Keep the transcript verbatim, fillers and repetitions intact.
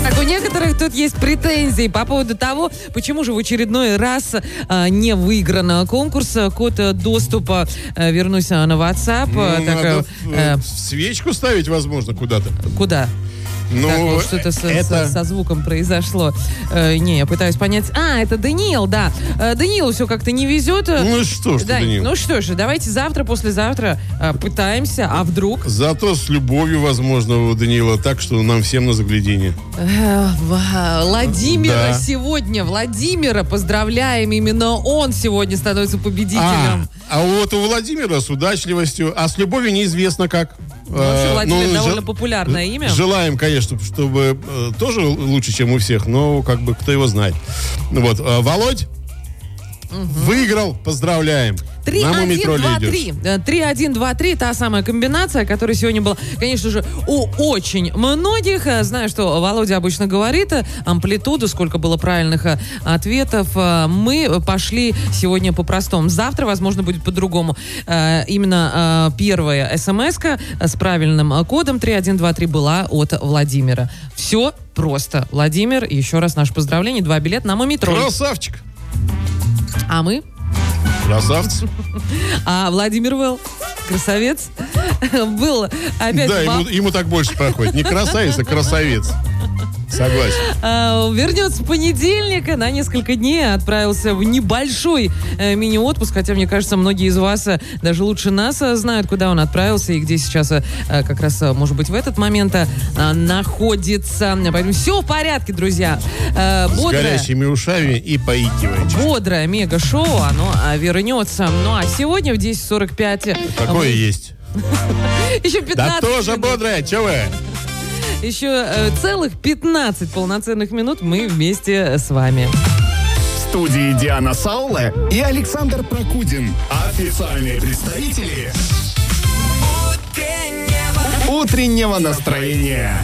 Так, у некоторых тут есть претензии по поводу того, почему же в очередной раз а, не выигран конкурс. Код доступа а, вернусь на WhatsApp. Ну, так, надо э, свечку ставить, возможно, куда-то. Куда? Ну, Так, вот что-то со, это... со, со звуком произошло. Э, не, я пытаюсь понять. А, это Даниил, да. Э, Даниилу все как-то не везет. Ну что ж ты, да, Даниил. Ну что ж, давайте завтра, послезавтра э, пытаемся, а вдруг... Зато с любовью, возможно, у Даниила, так что нам всем на загляденье. Э, Владимира Да. сегодня, Владимира поздравляем. Именно он сегодня становится победителем. А, а вот у Владимира с удачливостью, а с любовью неизвестно как. Ну, вообще, Владимир Ну, довольно жел- популярное имя. Желаем, конечно, чтобы э, тоже лучше, чем у всех, но как бы кто его знает. Вот, э, Володь выиграл, поздравляем. три Нам у один метро два лидер. три. три один два три, та самая комбинация, которая сегодня была, конечно же, у очень многих. Э, Знаю, что Володя обычно говорит э, амплитуду, сколько было правильных э, ответов. Э, Мы пошли сегодня по-простому. Завтра, возможно, будет по-другому. Э, Именно э, первая смс-ка с правильным э, кодом три один два три была от Владимира. Все просто. Владимир, еще раз наше поздравление. Два билета на Мумитроль. Красавчик. А мы? Красавцы. А Владимир Вэл, красавец, был опять... Да, ему, ему так больше проходит. Не красавец, а красавец. Согласен. А, вернется в понедельник, на несколько дней отправился в небольшой э, мини-отпуск, хотя, мне кажется, многие из вас э, даже лучше нас э, знают, куда он отправился и где сейчас э, как раз, э, может быть, в этот момент э, находится. Поэтому все в порядке, друзья. Э, С бодрое, горящими ушами и поикиванием. бодрое мега-шоу, оно э, вернется. Ну, а сегодня в десять сорок пять... Такое есть. Еще Да пятнадцать тоже минут. бодрое, че вы? Еще э, целых пятнадцать полноценных минут мы вместе с вами. В студии Диана Саула и Александр Прокудин. Официальные представители утреннего настроения.